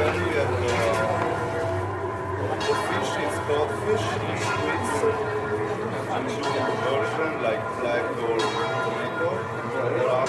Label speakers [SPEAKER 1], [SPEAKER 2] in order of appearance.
[SPEAKER 1] only at the fish is called fish squids, which version like black or tomato. There